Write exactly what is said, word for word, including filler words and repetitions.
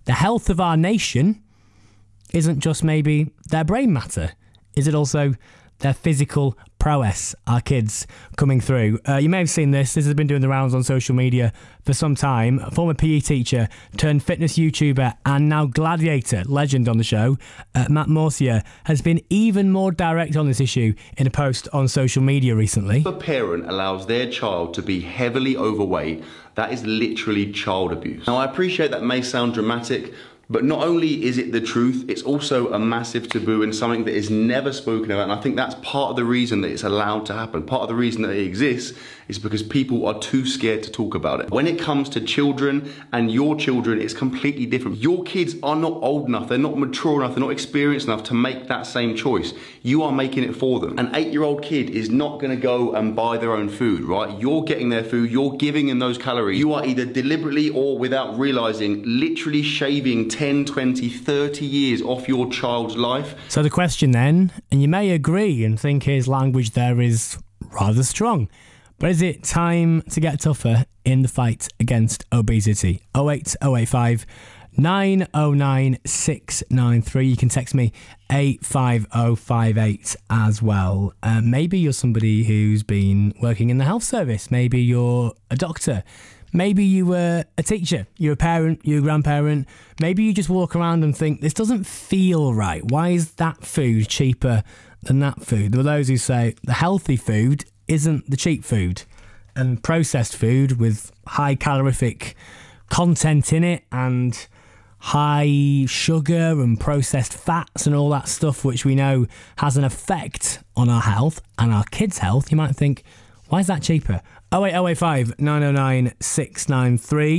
the health of our nation isn't just maybe their brain matter. Is it also their physical prowess, our kids coming through? Uh, you may have seen this. This has been doing the rounds on social media for some time. A former P E teacher turned fitness YouTuber and now gladiator legend on the show, uh, Matt Morcia, has been even more direct on this issue in a post on social media recently. If a parent allows their child to be heavily overweight, that is literally child abuse. Now, I appreciate that may sound dramatic, but not only is it the truth, it's also a massive taboo and something that is never spoken about. And I think that's part of the reason that it's allowed to happen. Part of the reason that it exists is because people are too scared to talk about it. When it comes to children and your children, it's completely different. Your kids are not old enough, they're not mature enough, they're not experienced enough to make that same choice. You are making it for them. An eight-year-old kid is not gonna go and buy their own food, right? You're getting their food, you're giving them those calories. You are either deliberately or without realizing, literally shaving ten, twenty, thirty years off your child's life. So the question then, and you may agree and think his language there is rather strong, but is it time to get tougher in the fight against obesity? oh eight oh eight five nine oh nine six nine three. You can text me eight five oh five eight as well. Uh, maybe you're somebody who's been working in the health service. Maybe you're a doctor. Maybe you were a teacher, you're a parent, you're a grandparent. Maybe you just walk around and think, this doesn't feel right. Why is that food cheaper than that food? There are those who say the healthy food isn't the cheap food. And processed food with high calorific content in it and high sugar and processed fats and all that stuff, which we know has an effect on our health and our kids' health. You might think, why is that cheaper? oh eight oh eight five nine oh nine six nine three.